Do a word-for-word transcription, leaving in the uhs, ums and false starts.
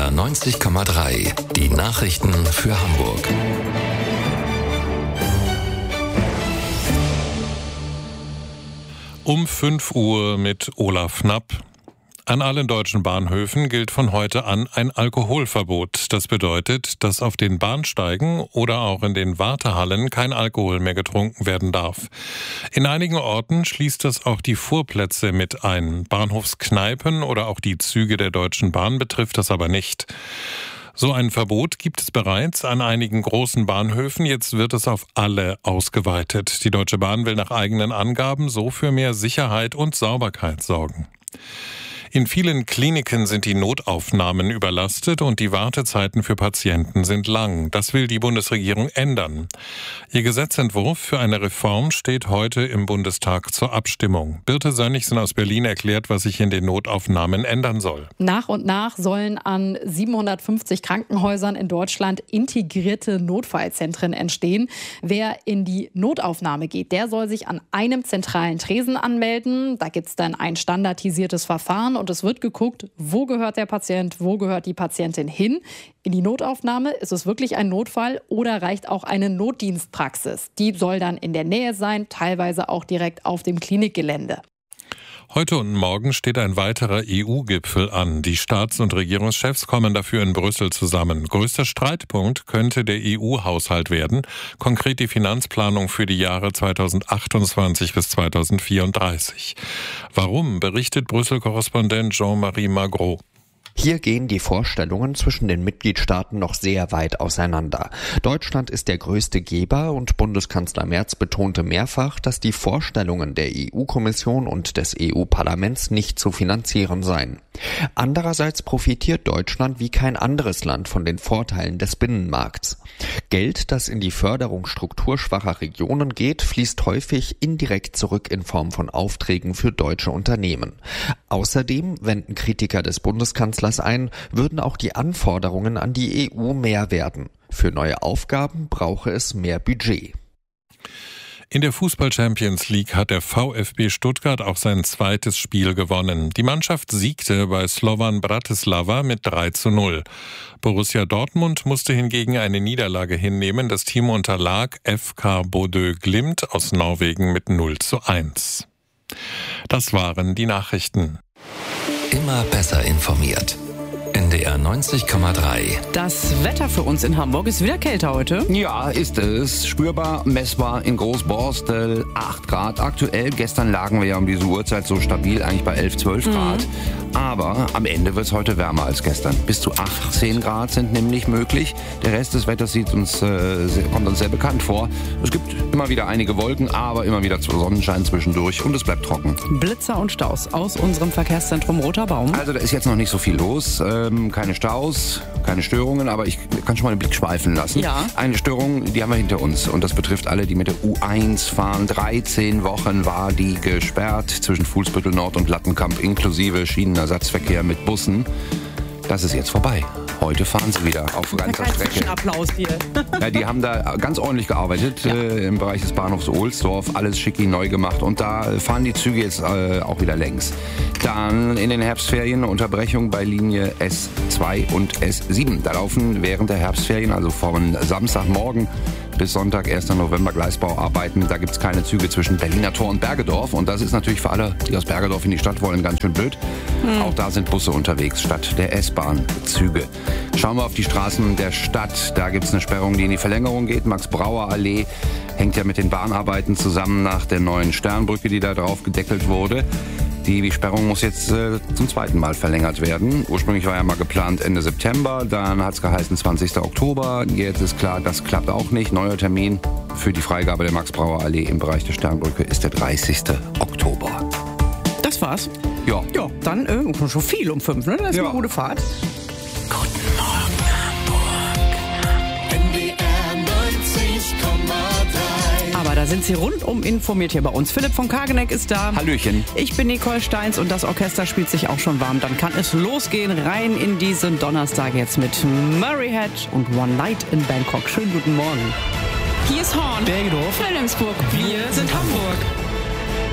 R neunzig Komma drei. Die Nachrichten für Hamburg. Um fünf Uhr mit Olaf Knapp. An allen deutschen Bahnhöfen gilt von heute an ein Alkoholverbot. Das bedeutet, dass auf den Bahnsteigen oder auch in den Wartehallen kein Alkohol mehr getrunken werden darf. In einigen Orten schließt das auch die Vorplätze mit ein. Bahnhofskneipen oder auch die Züge der Deutschen Bahn betrifft das aber nicht. So ein Verbot gibt es bereits an einigen großen Bahnhöfen. Jetzt wird es auf alle ausgeweitet. Die Deutsche Bahn will nach eigenen Angaben so für mehr Sicherheit und Sauberkeit sorgen. In vielen Kliniken sind die Notaufnahmen überlastet und die Wartezeiten für Patienten sind lang. Das will die Bundesregierung ändern. Ihr Gesetzentwurf für eine Reform steht heute im Bundestag zur Abstimmung. Birte Sönnigsen aus Berlin erklärt, was sich in den Notaufnahmen ändern soll. Nach und nach sollen an siebenhundertfünfzig Krankenhäusern in Deutschland integrierte Notfallzentren entstehen. Wer in die Notaufnahme geht, der soll sich an einem zentralen Tresen anmelden. Da gibt es dann ein standardisiertes Verfahren. Und es wird geguckt, wo gehört der Patient, wo gehört die Patientin hin. In die Notaufnahme, ist es wirklich ein Notfall oder reicht auch eine Notdienstpraxis? Die soll dann in der Nähe sein, teilweise auch direkt auf dem Klinikgelände. Heute und morgen steht ein weiterer E U-Gipfel an. Die Staats- und Regierungschefs kommen dafür in Brüssel zusammen. Größter Streitpunkt könnte der E U-Haushalt werden, konkret die Finanzplanung für die Jahre zweitausendachtundzwanzig bis zweitausendvierunddreißig. Warum, berichtet Brüssel-Korrespondent Jean-Marie Magro. Hier gehen die Vorstellungen zwischen den Mitgliedstaaten noch sehr weit auseinander. Deutschland ist der größte Geber und Bundeskanzler Merz betonte mehrfach, dass die Vorstellungen der E U-Kommission und des E U-Parlaments nicht zu finanzieren seien. Andererseits profitiert Deutschland wie kein anderes Land von den Vorteilen des Binnenmarkts. Geld, das in die Förderung strukturschwacher Regionen geht, fließt häufig indirekt zurück in Form von Aufträgen für deutsche Unternehmen. Außerdem wenden Kritiker des Bundeskanzlers ein, würden auch die Anforderungen an die E U mehr werden. Für neue Aufgaben brauche es mehr Budget. In der Fußball-Champions League hat der VfB Stuttgart auch sein zweites Spiel gewonnen. Die Mannschaft siegte bei Slovan Bratislava mit drei zu null. Borussia Dortmund musste hingegen eine Niederlage hinnehmen. Das Team unterlag F K Bodø Glimt aus Norwegen mit null zu eins. Das waren die Nachrichten. Immer besser informiert. N D R neunzig Komma drei. Das Wetter für uns in Hamburg ist wieder kälter heute. Ja, ist es. Spürbar, messbar in Großborstel acht Grad. Aktuell, gestern lagen wir ja um diese Uhrzeit so stabil, eigentlich bei elf, zwölf Grad. Mhm. Aber am Ende wird es heute wärmer als gestern. Bis zu achtzehn Grad sind nämlich möglich. Der Rest des Wetters sieht uns, äh, kommt uns sehr bekannt vor. Es gibt immer wieder einige Wolken, aber immer wieder Sonnenschein zwischendurch und es bleibt trocken. Blitzer und Staus aus unserem Verkehrszentrum Roter Baum. Also da ist jetzt noch nicht so viel los. Ähm, keine Staus, keine Störungen, aber ich kann schon mal den Blick schweifen lassen. Ja. Eine Störung, die haben wir hinter uns und das betrifft alle, die mit der U eins fahren. dreizehn Wochen war die gesperrt zwischen Fuhlsbüttel Nord und Lattenkamp inklusive Schienenersatzverkehr mit Bussen. Das ist jetzt vorbei. Heute fahren sie wieder auf ganzer Strecke. Applaus hier. Ja, die haben da ganz ordentlich gearbeitet, ja. äh, im Bereich des Bahnhofs Ohlsdorf. Alles schicki neu gemacht und da fahren die Züge jetzt äh, auch wieder längs. Dann in den Herbstferien eine Unterbrechung bei Linie S zwei und S sieben. Da laufen während der Herbstferien, also von Samstagmorgen bis Sonntag, erster November, Gleisbauarbeiten. Da gibt es keine Züge zwischen Berliner Tor und Bergedorf. Und das ist natürlich für alle, die aus Bergedorf in die Stadt wollen, ganz schön blöd. Hm. Auch da sind Busse unterwegs statt der S-Bahn-Züge. Schauen wir auf die Straßen der Stadt. Da gibt es eine Sperrung, die in die Verlängerung geht. Max-Brauer-Allee hängt ja mit den Bahnarbeiten zusammen nach der neuen Sternbrücke, die da drauf gedeckelt wurde. Die Sperrung muss jetzt äh, zum zweiten Mal verlängert werden. Ursprünglich war ja mal geplant Ende September, dann hat es geheißen zwanzigster Oktober. Jetzt ist klar, das klappt auch nicht. Neuer Termin für die Freigabe der Max-Brauer-Allee im Bereich der Sternbrücke ist der dreißigster Oktober. Das war's? Ja. Ja, dann äh, schon viel um fünf, ne? Das ist ja eine gute Fahrt. Guten Morgen, Hamburg. N D R neunzig Komma drei. Aber da sind Sie rundum informiert hier bei uns. Philipp von Kageneck ist da. Hallöchen. Ich bin Nicole Steins und das Orchester spielt sich auch schon warm. Dann kann es losgehen, rein in diesen Donnerstag jetzt mit Murray Head und One Night in Bangkok. Schönen guten Morgen. Hier ist Horn. Bergedorf. Wilhelmsburg. Wir sind Hamburg.